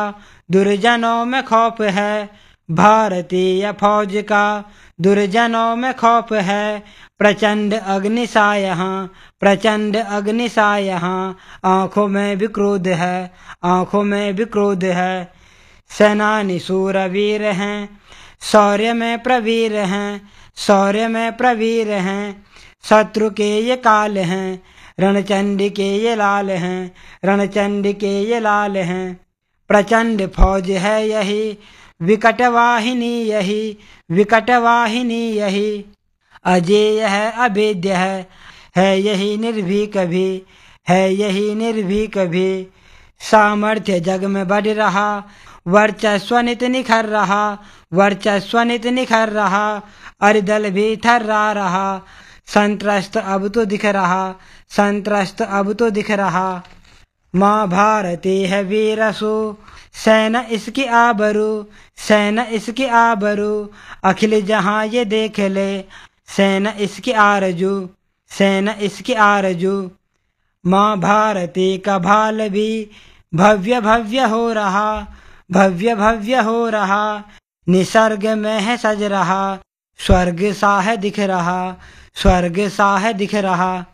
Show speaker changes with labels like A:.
A: दुर्जनों में खौफ है भारतीय फौज का, दुर्जनों में खौफ है प्रचंड अग्निसा यहाँ, प्रचंड अग्निसा यहाँ। आंखों में भी क्रोध है, आंखों में भी क्रोध है। सेनानी शूरवीर हैं, शौर्य में प्रवीर हैं, शौर्य में प्रवीर हैं। शत्रु के ये काल हैं, रणचंडी के ये लाल हैं, रणचंडी के ये लाल हैं। प्रचंड फौज है यही, विकट वाहिनी यही, विकट वाहिनी यही। अजेय है अभेद्य है यही निर्भीक भी, है यही निर्भीक भी। सामर्थ्य जग में बढ़ रहा, वर्चस्व नित निखर रहा, वर्चस्व नित निखर रहा। अरिदल भी थर्रा रहा, संत्रस्त अब तो दिख रहा, संत्रस्त अब तो दिख रहा। माँ भारती है वीरसु, सेना इसकी आबरू, सेना इसकी आबरू। अखिल जहां ये देख ले, सेना इसकी आरजू, सेना इसकी आरजू। माँ भारती का भाल भी भव्य भव्य हो रहा, भव्य भव्य हो रहा। निसर्ग में है सज रहा, स्वर्ग सा है दिख रहा, स्वर्ग सा है दिख रहा।